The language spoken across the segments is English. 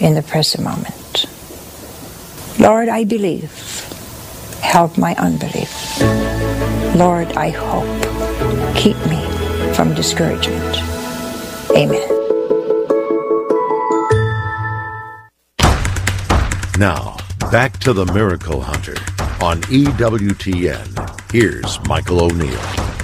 in the present moment. Lord, I believe. Help my unbelief. Lord, I hope. Keep me from discouragement. Amen. Now, back to the Miracle Hunter on EWTN. Here's Michael O'Neill.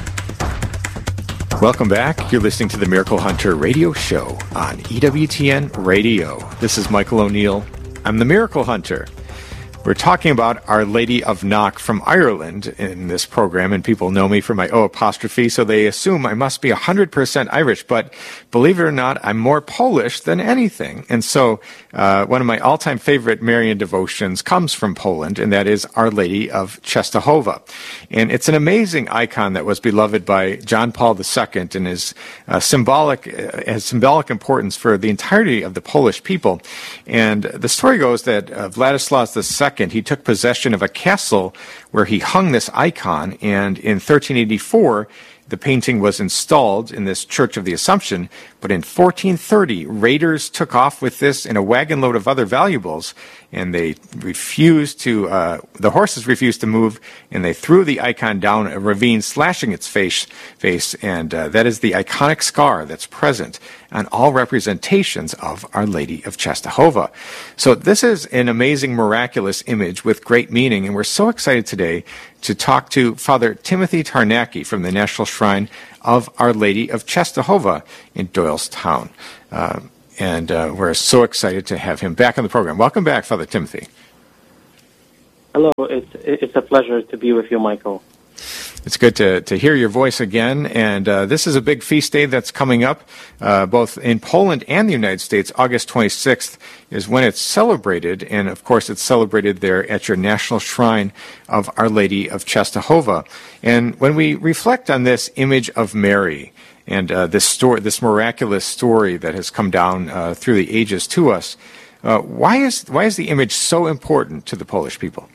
Welcome back. You're listening to the Miracle Hunter radio show on EWTN Radio. This is Michael O'Neill. I'm the Miracle Hunter. We're talking about Our Lady of Knock from Ireland in this program, and people know me for my O apostrophe, so they assume I must be 100% Irish, but believe it or not, I'm more Polish than anything. And so one of my all-time favorite Marian devotions comes from Poland, and that is Our Lady of Częstochowa. And it's an amazing icon that was beloved by John Paul II and is has symbolic importance for the entirety of the Polish people. And the story goes that Vladislav II, he took possession of a castle where he hung this icon, and in 1384, the painting was installed in this Church of the Assumption, but in 1430, raiders took off with this and a wagon load of other valuables, and they refused to, the horses refused to move, and they threw the icon down a ravine, slashing its face, and that is the iconic scar that's present on all representations of Our Lady of Częstochowa. So this is an amazing, miraculous image with great meaning, and we're so excited today to talk to Father Timothy Tarnacki from the National Shrine of Our Lady of Częstochowa in Doylestown. And we're so excited to have him back on the program. Welcome back, Father Timothy. Hello, it's a pleasure to be with you, Michael. It's good to hear your voice again, and this is a big feast day that's coming up, both in Poland and the United States. August 26th is when it's celebrated, and of course it's celebrated there at your National Shrine of Our Lady of Częstochowa. And when we reflect on this image of Mary, and this miraculous story that has come down through the ages to us, why is the image so important to the Polish people?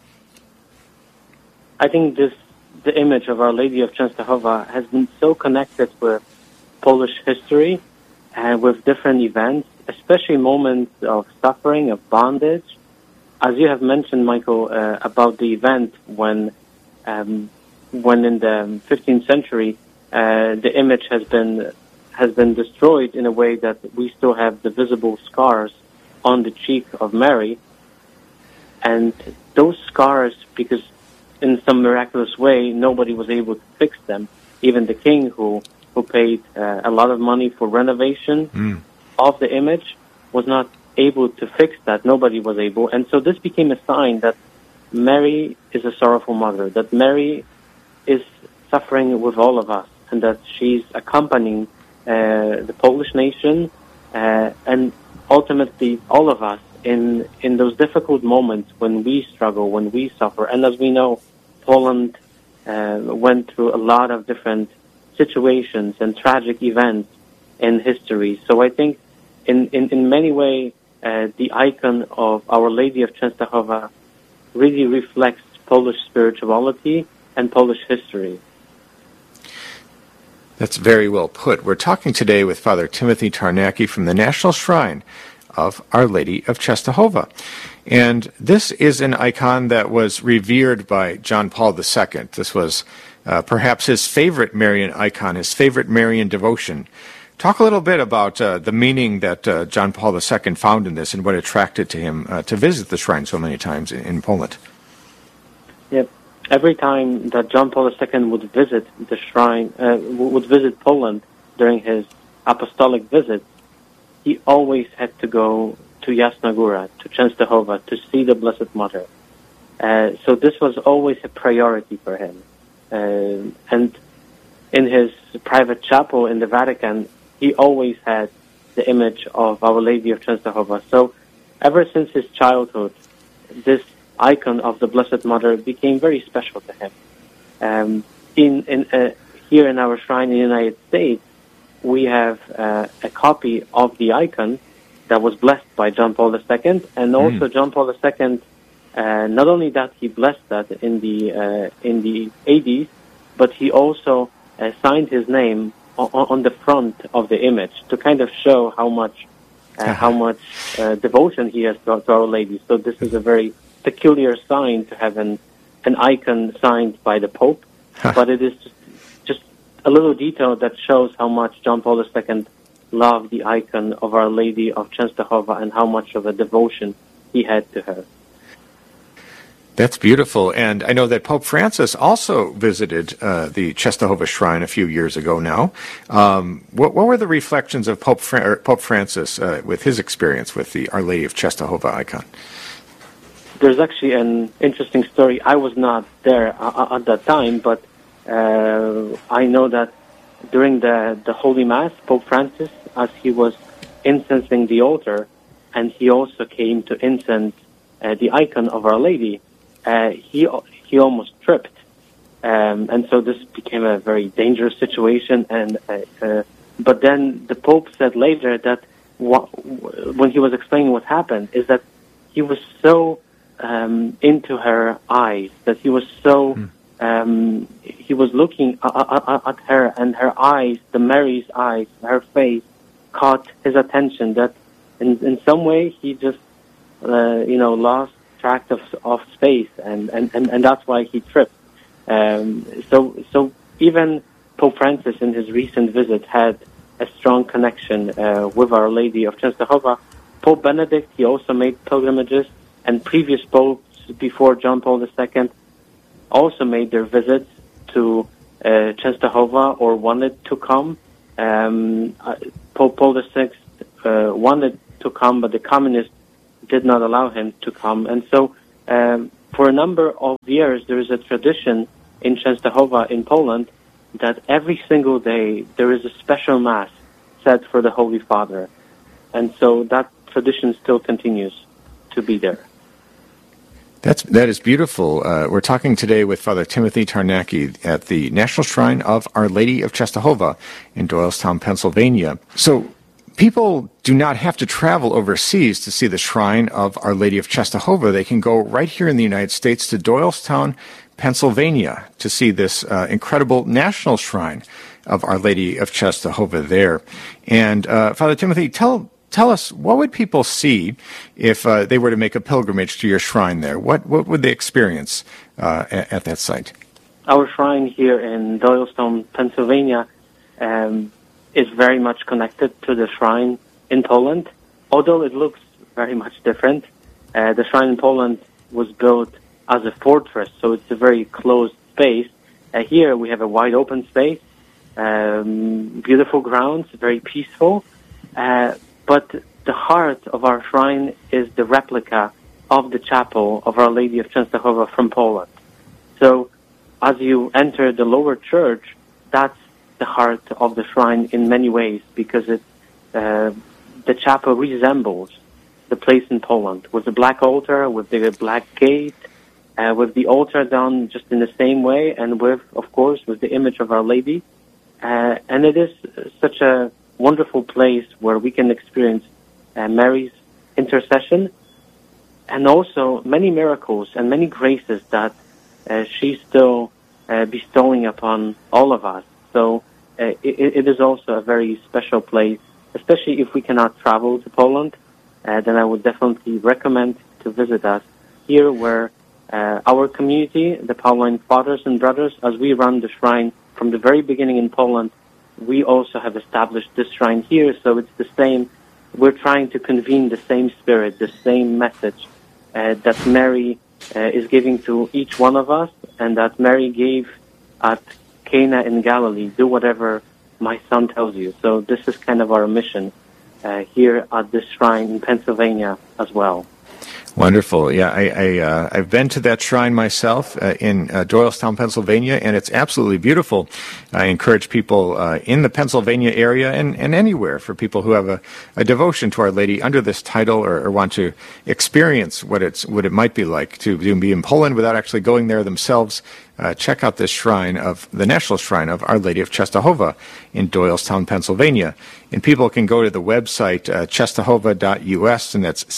I think the image of Our Lady of Częstochowa has been so connected with Polish history and with different events, especially moments of suffering, of bondage. As you have mentioned, Michael, about the event when in the 15th century, the image has been destroyed in a way that we still have the visible scars on the cheek of Mary. And those scars, because in some miraculous way, nobody was able to fix them. Even the king, who paid a lot of money for renovation of the image, was not able to fix that. Nobody was able. And so this became a sign that Mary is a sorrowful mother, that Mary is suffering with all of us, and that she's accompanying the Polish nation and ultimately all of us in those difficult moments when we struggle, when we suffer. And as we know, Poland went through a lot of different situations and tragic events in history. So I think in many ways, the icon of Our Lady of Częstochowa really reflects Polish spirituality and Polish history. That's very well put. We're talking today with Father Timothy Tarnacki from the National Shrine of Our Lady of Częstochowa. And this is an icon that was revered by John Paul II. This was perhaps his favorite Marian icon, his favorite Marian devotion. Talk a little bit about the meaning that John Paul II found in this and what attracted to him to visit the shrine so many times in Poland. Yep. Every time that John Paul II would visit the shrine, would visit Poland during his apostolic visits, he always had to go to Jasna Góra, to Częstochowa, to see the Blessed Mother. So this was always a priority for him. And in his private chapel in the Vatican, he always had the image of Our Lady of Częstochowa. So ever since his childhood, this icon of the Blessed Mother became very special to him. Here in our shrine in the United States, we have a copy of the icon that was blessed by John Paul II, and also John Paul II. Not only that, he blessed that in the 80s, but he also signed his name on the front of the image to kind of show how much how much devotion he has to Our Lady. So this is a very peculiar sign to have an icon signed by the Pope, but it is just a little detail that shows how much John Paul II loved the icon of Our Lady of Częstochowa and how much of a devotion he had to her. That's beautiful. And I know that Pope Francis also visited the Częstochowa Shrine a few years ago now. What were the reflections of Pope Francis with his experience with the Our Lady of Częstochowa icon? There's actually an interesting story. I was not there at that time, but I know that during the Holy Mass, Pope Francis, as he was incensing the altar, and he also came to incense the icon of Our Lady, he almost tripped, and so this became a very dangerous situation. And but then the Pope said later that when he was explaining what happened, is that he was so into her eyes, that he was so he was looking at her, and her eyes, the Mary's eyes, her face, caught his attention. That in some way he just lost track of space, and that's why he tripped. So even Pope Francis in his recent visit had a strong connection with Our Lady of Częstochowa. Pope Benedict, he also made pilgrimages, and previous popes before John Paul II also made their visits to Częstochowa or wanted to come. Pope Paul VI wanted to come, but the communists did not allow him to come. And so for a number of years, there is a tradition in Częstochowa in Poland that every single day there is a special Mass set for the Holy Father. And so that tradition still continues to be there. That is beautiful. We're talking today with Father Timothy Tarnacki at the National Shrine of Our Lady of Częstochowa in Doylestown, Pennsylvania. So people do not have to travel overseas to see the Shrine of Our Lady of Częstochowa. They can go right here in the United States to Doylestown, Pennsylvania, to see this incredible national shrine of Our Lady of Częstochowa there. And Father Timothy, tell us, what would people see if they were to make a pilgrimage to your shrine there? What would they experience at that site? Our shrine here in Doylestown, Pennsylvania, is very much connected to the shrine in Poland, although it looks very much different. The shrine in Poland was built as a fortress, so it's a very closed space. Here we have a wide open space, beautiful grounds, very peaceful. But the heart of our shrine is the replica of the chapel of Our Lady of Częstochowa from Poland. So as you enter the lower church, that's the heart of the shrine in many ways, because the chapel resembles the place in Poland, with the black altar, with the black gate, with the altar done just in the same way, and with the image of Our Lady. And it is such a wonderful place where we can experience Mary's intercession, and also many miracles and many graces that she's still bestowing upon all of us. So it is also a very special place, especially if we cannot travel to Poland. Then I would definitely recommend to visit us here, where our community, the Pauline Fathers and Brothers, as we run the shrine from the very beginning in Poland, we also have established this shrine here, so it's the same. We're trying to convene the same spirit, the same message that Mary is giving to each one of us, and that Mary gave at Cana in Galilee. Do whatever my son tells you. So this is kind of our mission here at this shrine in Pennsylvania as well. Wonderful. Yeah, I've been to that shrine myself in Doylestown, Pennsylvania, and it's absolutely beautiful. I encourage people in the Pennsylvania area and anywhere, for people who have a devotion to Our Lady under this title, or want to experience what it might be like to be in Poland without actually going there themselves. Check out this shrine of the National Shrine of Our Lady of Częstochowa in Doylestown, Pennsylvania. And people can go to the website Częstochowa.us, and that's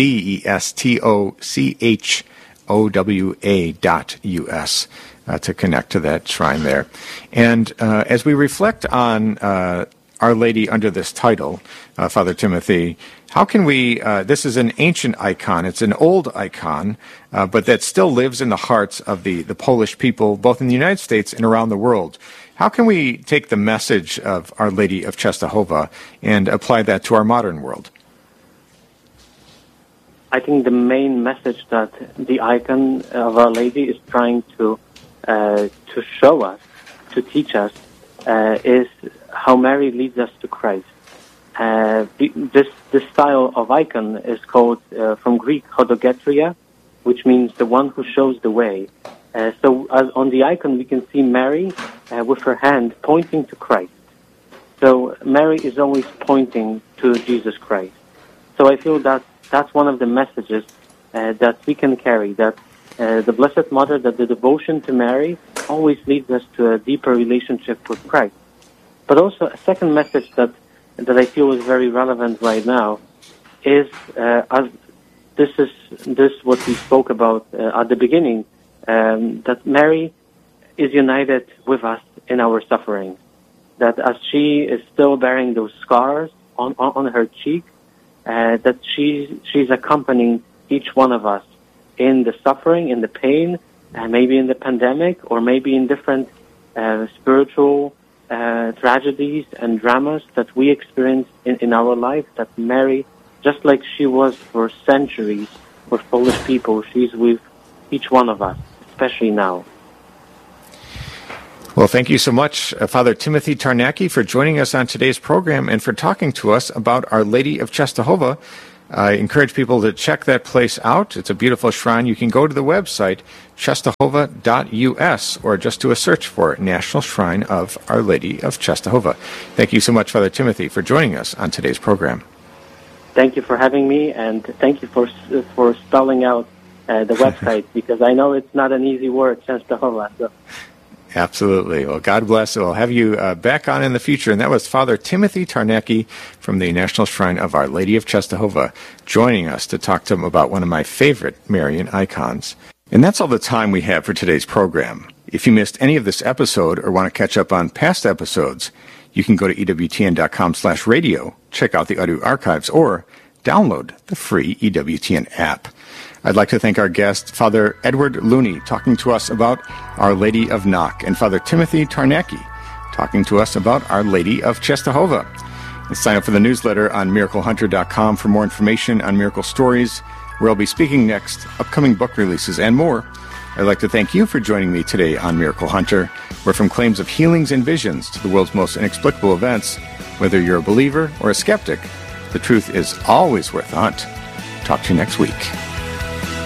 CZESTOCHOWA.US to connect to that shrine there. And as we reflect on Our Lady under this title, Father Timothy, how can we, this is an ancient icon, it's an old icon, but that still lives in the hearts of the Polish people, both in the United States and around the world. How can we take the message of Our Lady of Częstochowa and apply that to our modern world? I think the main message that the icon of Our Lady is trying to show us, to teach us, is how Mary leads us to Christ. This style of icon is called, from Greek, chodogetria, which means the one who shows the way. So on the icon we can see Mary with her hand pointing to Christ. So Mary is always pointing to Jesus Christ. So I feel that that's one of the messages that we can carry, that the Blessed Mother, that the devotion to Mary always leads us to a deeper relationship with Christ. But also a second message that I feel is very relevant right now is this what we spoke about at the beginning, that Mary is united with us in our suffering. That as she is still bearing those scars on her cheek, that she's accompanying each one of us in the suffering, in the pain, and maybe in the pandemic, or maybe in different spiritual tragedies and dramas that we experience in our life, that Mary, just like she was for centuries with Polish people, she's with each one of us, especially now. Well, thank you so much, Father Timothy Tarnacki, for joining us on today's program and for talking to us about Our Lady of Częstochowa. I encourage people to check that place out. It's a beautiful shrine. You can go to the website, częstochowa.us, or just do a search for National Shrine of Our Lady of Częstochowa. Thank you so much, Father Timothy, for joining us on today's program. Thank you for having me, and thank you for spelling out the website, because I know it's not an easy word, Częstochowa. So. Absolutely. Well, God bless. We'll have you back on in the future. And that was Father Timothy Tarnacki from the National Shrine of Our Lady of Częstochowa joining us to talk to him about one of my favorite Marian icons. And that's all the time we have for today's program. If you missed any of this episode or want to catch up on past episodes, you can go to EWTN.com/radio, check out the audio archives, or download the free EWTN app. I'd like to thank our guest, Father Edward Looney, talking to us about Our Lady of Knock, and Father Timothy Tarnacki, talking to us about Our Lady of Częstochowa. And sign up for the newsletter on MiracleHunter.com for more information on miracle stories, where I'll be speaking next, upcoming book releases, and more. I'd like to thank you for joining me today on Miracle Hunter, where from claims of healings and visions to the world's most inexplicable events, whether you're a believer or a skeptic, the truth is always worth the hunt. Talk to you next week.